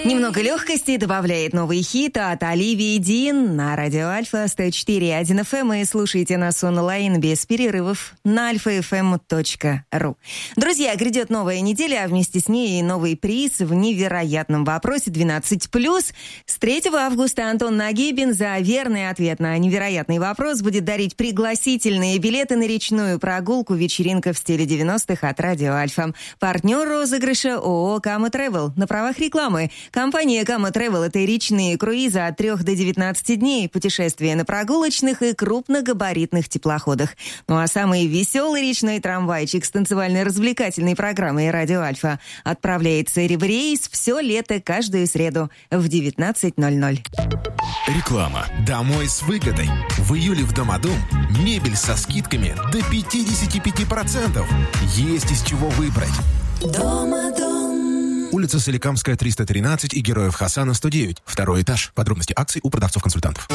Немного легкости добавляет новый хит от Оливии Дин на радио Альфа 104.1 FM, и слушайте нас онлайн без перерывов на alfafm.ru. Друзья, грядет новая неделя, а вместе с ней и новый приз в невероятном вопросе 12+. С 3 августа Антон Нагибин за верный ответ на невероятный вопрос будет дарить пригласительные билеты на речную прогулку «Вечеринка в стиле 90-х» от радио Альфа. Партнер розыгрыша ООО «Кама Travel» на правах рекламы. Компания «Кама Travel» — это речные круизы от 3 до 19 дней, путешествия на прогулочных и крупногабаритных теплоходах. Ну а самый веселый речной трамвайчик с танцевально-развлекательной программой «Радио Альфа» отправляется в рейс все лето каждую среду в 19:00. Реклама. Домой с выгодой. В июле в Домодум мебель со скидками до 55%. Есть из чего выбрать. Домодум. Улица Соликамская, 313 и Героев Хасана, 109. Второй этаж. Подробности акций у продавцов-консультантов.